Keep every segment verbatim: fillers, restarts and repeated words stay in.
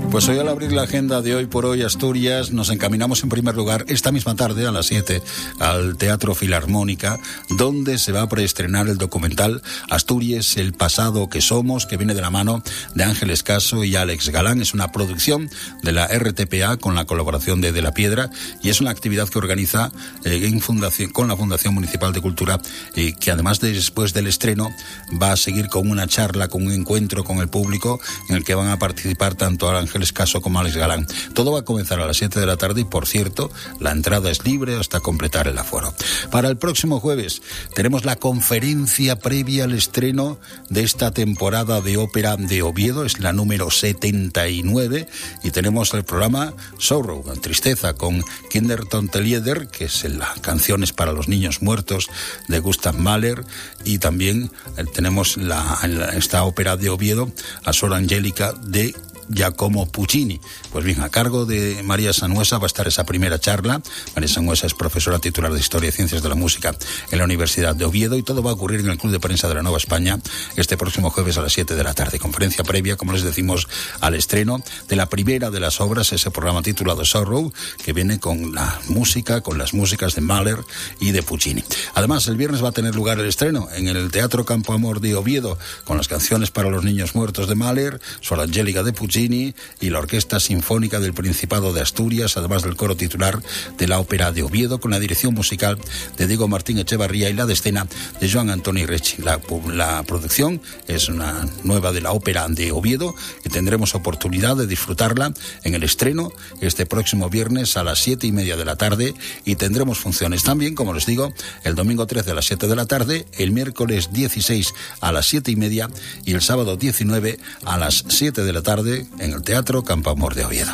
Pues hoy, al abrir la agenda de Hoy por Hoy Asturias, nos encaminamos en primer lugar esta misma tarde a las siete al Teatro Filarmónica, donde se va a preestrenar el documental Asturias, el pasado que somos, que viene de la mano de Ángeles Caso y Alex Galán. Es una producción de la R T P A con la colaboración de De la Piedra, y es una actividad que organiza eh, en fundación, con la Fundación Municipal de Cultura, eh, que además de, después del estreno va a seguir con una charla, con un encuentro con el público, en el que van a participar tanto Ángeles Caso como Alex Galán. Todo va a comenzar a las siete de la tarde y, por cierto, la entrada es libre hasta completar el aforo. Para el próximo jueves tenemos la conferencia previa al estreno de esta temporada de ópera de Oviedo, es la número setenta y nueve, y tenemos el programa Sorrow, Tristeza, con Kinder Tontelieder, que es la Canciones para los Niños Muertos de Gustav Mahler, y también eh, tenemos la, la, esta ópera de Oviedo, a Sor Angélica de Giacomo Puccini. Pues bien, a cargo de María Sanhuesa va a estar esa primera charla. María Sanhuesa es profesora titular de Historia y Ciencias de la Música en la Universidad de Oviedo, y todo va a ocurrir en el Club de Prensa de la Nueva España este próximo jueves a las siete de la tarde. Conferencia previa, como les decimos, al estreno de la primera de las obras, ese programa titulado Sorrow, que viene con la música, con las músicas de Mahler y de Puccini. Además, el viernes va a tener lugar el estreno en el Teatro Campo Amor de Oviedo, con las Canciones para los Niños Muertos de Mahler, Sor Angélica de Puccini y la Orquesta Sinfónica del Principado de Asturias, además del coro titular de la Ópera de Oviedo, con la dirección musical de Diego Martín Echevarría y la de escena de Joan Antoni Rechi. La, la producción es una nueva de la Ópera de Oviedo, y tendremos oportunidad de disfrutarla en el estreno este próximo viernes a las siete y media de la tarde, y tendremos funciones también, como les digo, el domingo trece a las siete de la tarde, el miércoles dieciséis a las siete y media y el sábado diecinueve a las siete de la tarde en el Teatro Campo Amor de Oviedo.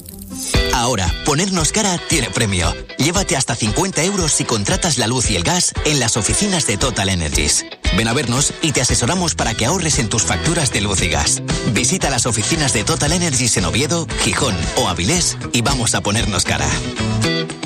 Ahora, ponernos cara tiene premio. Llévate hasta cincuenta euros si contratas la luz y el gas en las oficinas de Total Energies. Ven a vernos y te asesoramos para que ahorres en tus facturas de luz y gas. Visita las oficinas de Total Energies en Oviedo, Gijón o Avilés y vamos a ponernos cara.